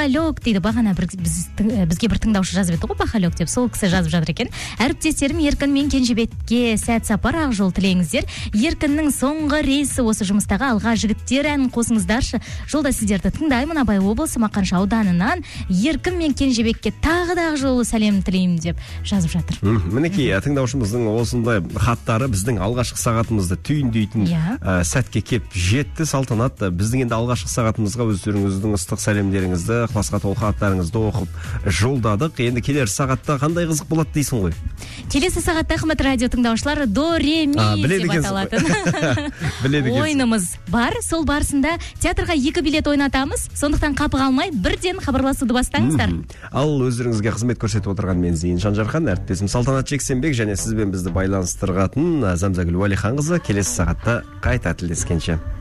Бахалек дейді. Бағана бізге бір тыңдаушы жазып еді ғой, Бахалек деп. Сол кісі жазып жатыр екен. Әріптестерім Еркін мен Кенжебекке сәт сапар, ақ жол тілеңіздер. Еркіннің соңғы рейсі осы жұмыстағы алға жігіттер әнін қосыңыздаршы. Жолда сіздерді тыңдаймын. Абай облысы Мақаншы ауданынан Еркін мен Кенжебекке тағы да ақ жолы сәлем тілеймін деп жазып жатыр. Мінекей, тыңдаушымыздың осындай хаттары біздің алғашқы сағатымызды түйіндейтін сәтке кеп жетті. Салтанат, біздің енді алғашқы сағатымызға өздеріңіздің ыстық сәлемдеріңізді, ықыласқа толы хаттарыңызды оқып жолдадық. Енді келер сағатта қандай қызық болады дейсің ғой? Келесі сағатта қымбатты радио тыңдаушылар, до ре ми деп аталатын ойынымыз бар. Сол барысында театрға 2 билет ойнатамыз. Сондықтан қапы қалмай, бірден хабарласуды бастаңыздар. Ал өздеріңізге қызмет көрсетіп отырған мен Зейін Жанжархан, әріптесім Салтанат Жексенбек және сізбен бізді байланыстырғатын Замзагүл Уәлиханқызы. Келесі сағатта қайта тілдескенше.